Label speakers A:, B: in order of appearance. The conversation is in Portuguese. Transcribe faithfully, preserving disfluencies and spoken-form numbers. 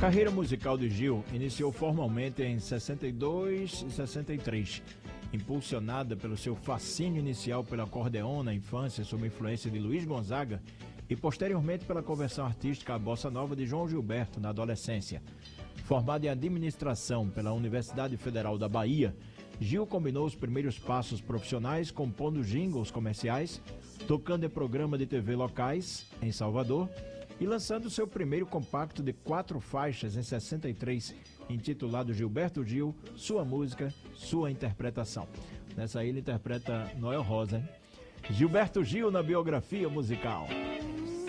A: carreira musical de Gil iniciou formalmente em sessenta e dois e sessenta e três, impulsionada pelo seu fascínio inicial pelo acordeon na infância sob influência de Luiz Gonzaga e posteriormente pela conversão artística à bossa nova de João Gilberto na adolescência. Formado em administração pela Universidade Federal da Bahia, Gil combinou os primeiros passos profissionais compondo jingles comerciais, tocando em programas de T V locais em Salvador e lançando seu primeiro compacto de quatro faixas em sessenta e três, intitulado Gilberto Gil, Sua Música, Sua Interpretação. Nessa aí ele interpreta Noel Rosa, hein? Gilberto Gil na biografia musical.